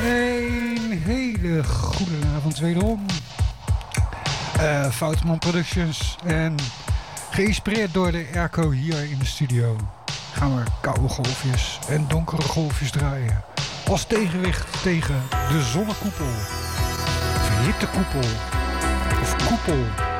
Een hele goede avond wederom. Foutman Productions en geïnspireerd door de airco hier in de studio gaan we koude golfjes en donkere golfjes draaien. Als tegenwicht tegen de zonnekoepel, of hittekoepel, of koepel.